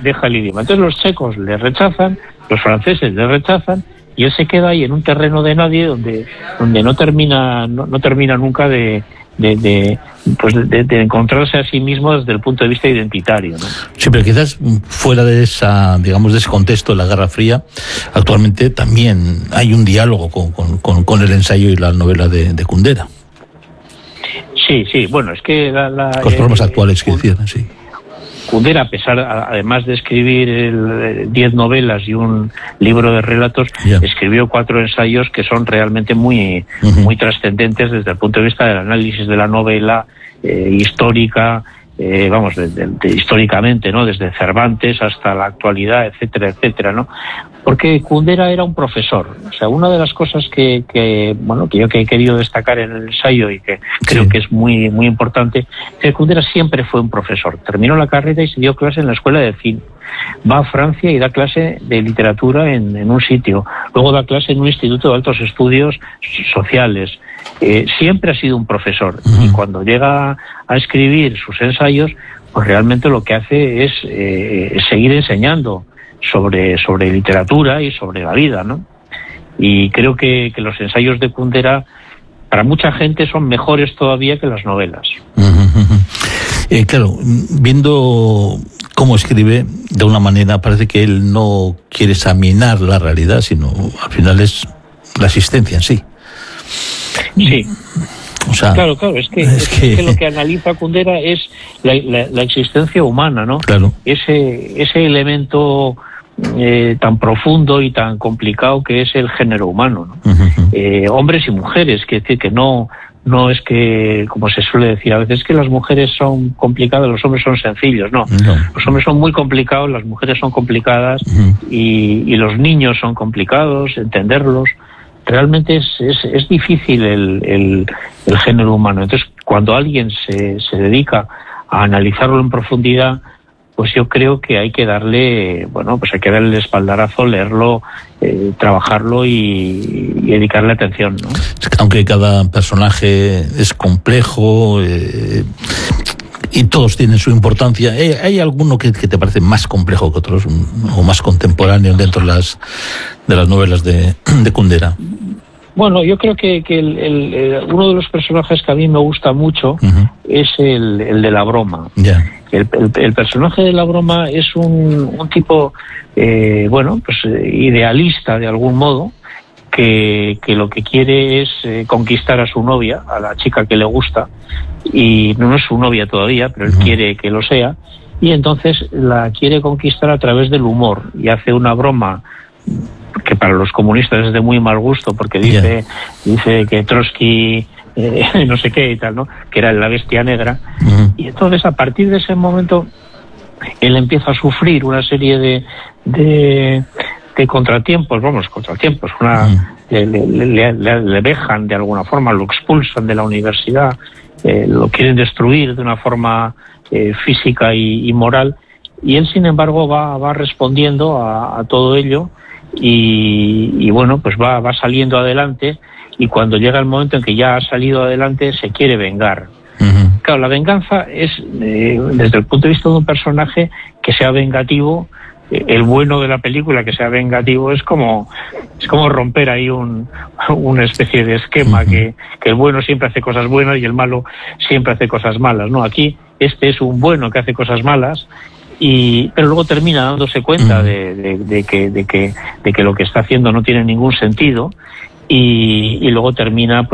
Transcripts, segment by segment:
deja el idioma. Entonces los checos le rechazan, los franceses le rechazan, y él se queda ahí en un terreno de nadie donde no termina nunca de encontrarse a sí mismo desde el punto de vista identitario, ¿no? Sí, pero quizás fuera de esa, digamos, de ese contexto de la Guerra Fría, actualmente también hay un diálogo con el ensayo y la novela de Kundera. Sí, bueno, es que los problemas actuales que decían, sí. Kundera, además de escribir 10 novelas y un libro de relatos, escribió 4 ensayos que son realmente muy trascendentes desde el punto de vista del análisis de la novela histórica, históricamente, ¿no? Desde Cervantes hasta la actualidad, etcétera, etcétera, ¿no? Porque Kundera era un profesor. O sea, una de las cosas que yo he querido destacar en el ensayo y que creo que es muy, muy importante, es que Kundera siempre fue un profesor. Terminó la carrera y se dio clase en la escuela de cine. Va a Francia y da clase de literatura en un sitio. Luego da clase en un instituto de altos estudios sociales. Siempre ha sido un profesor. Y cuando llega a escribir sus ensayos, pues realmente lo que hace es seguir enseñando sobre literatura y sobre la vida, ¿no? Y creo que los ensayos de Kundera para mucha gente son mejores todavía que las novelas. Claro, viendo cómo escribe, de una manera parece que él no quiere examinar la realidad, sino al final es la existencia en sí. Sí. O sea, claro, es que lo que analiza Kundera es la existencia humana, ¿no? Claro. Ese elemento tan profundo y tan complicado que es el género humano, ¿no? Hombres y mujeres, que no es que, como se suele decir a veces, que las mujeres son complicadas, los hombres son sencillos. No. Los hombres son muy complicados, las mujeres son complicadas, y los niños son complicados, entenderlos. Realmente es difícil el género humano. Entonces, cuando alguien se dedica a analizarlo en profundidad, pues yo creo que hay que darle el espaldarazo, leerlo, trabajarlo y dedicarle atención, ¿no? Aunque cada personaje es complejo y todos tienen su importancia, ¿hay alguno que te parece más complejo que otros o más contemporáneo dentro de las novelas de Kundera? Bueno, yo creo que uno de los personajes que a mí me gusta mucho es el de la broma. El personaje de la broma es un tipo, idealista de algún modo, que lo que quiere es conquistar a su novia, a la chica que le gusta, y no es su novia todavía, pero él quiere que lo sea, y entonces la quiere conquistar a través del humor, y hace una broma que para los comunistas es de muy mal gusto, porque dice que Trotsky no sé qué y tal, ¿no? Que era la bestia negra. Y entonces a partir de ese momento él empieza a sufrir una serie de contratiempos, le dejan de alguna forma, lo expulsan de la universidad, lo quieren destruir de una forma física y moral, y él sin embargo va respondiendo a todo ello. Y va saliendo adelante, y cuando llega el momento en que ya ha salido adelante se quiere vengar. Claro, la venganza es, desde el punto de vista de un personaje que sea vengativo, el bueno de la película que sea vengativo es como romper ahí una especie de esquema, que el bueno siempre hace cosas buenas y el malo siempre hace cosas malas, ¿no? Aquí este es un bueno que hace cosas malas, pero luego termina dándose cuenta de que lo que está haciendo no tiene ningún sentido, y luego termina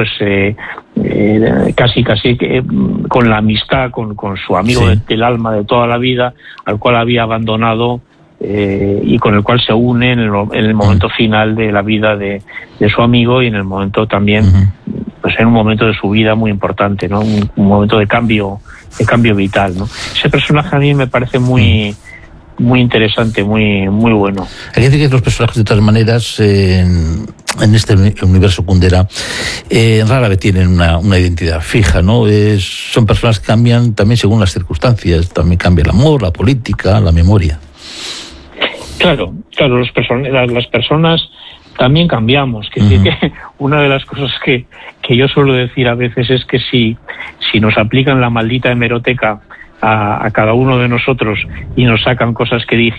casi con la amistad con su amigo del alma de toda la vida, al cual había abandonado, y con el cual se une en el momento final de la vida de su amigo, y en el momento también en un momento de su vida muy importante, ¿no? Un momento de cambio vital, ¿no? Ese personaje a mí me parece muy interesante, muy bueno. Hay que decir que los personajes, de todas maneras, en este universo Kundera, rara vez tienen una identidad fija, ¿no? Son personas que cambian también según las circunstancias, también cambia el amor, la política, la memoria. Claro, las personas también cambiamos. Que una de las cosas que yo suelo decir a veces es que si nos aplican la maldita hemeroteca a cada uno de nosotros y nos sacan cosas que